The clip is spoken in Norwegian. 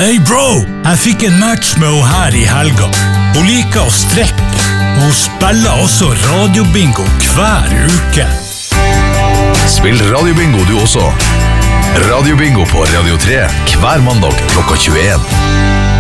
Hey bro, jeg fikk en match med henne her i helga. Hun liker å strekke, og hun spiller også radiobingo hver uke. Spill radiobingo du også. Radiobingo på Radio 3 hver mandag klokka 21.